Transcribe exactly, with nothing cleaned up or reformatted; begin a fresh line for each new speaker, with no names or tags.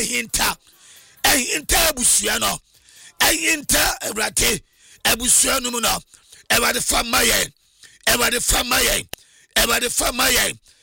ehinta ehinta abusua no ehinta ewrade abusua no mu no ewade fama yen ewade fama yen ewade fama yen